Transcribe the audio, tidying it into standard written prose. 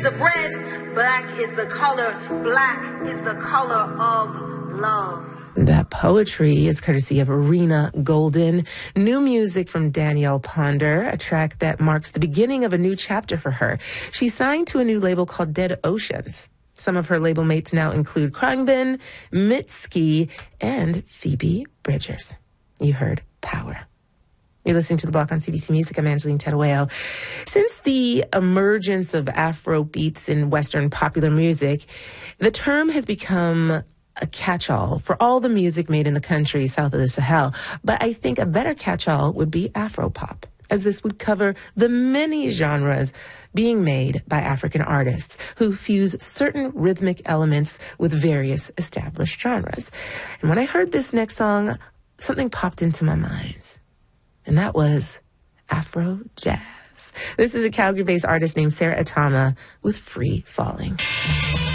shades of red. Black is the color. Black is the color of love. That poetry is courtesy of Rena Golden. New music from Danielle Ponder, a track that marks the beginning of a new chapter for her. She signed to a new label called Dead Oceans. Some of her label mates now include Khruangbin, Mitski, and Phoebe Bridgers. You heard Power. You're listening to The Block on CBC Music. I'm Angeline Terueo. Since the emergence of Afro beats in Western popular music, the term has become a catch-all for all the music made in the country south of the Sahel. But I think a better catch-all would be Afropop, as this would cover the many genres being made by African artists who fuse certain rhythmic elements with various established genres. And when I heard this next song, something popped into my mind, and that was Afro Jazz. This is a Calgary-based artist named Sarah Atama with Free Falling.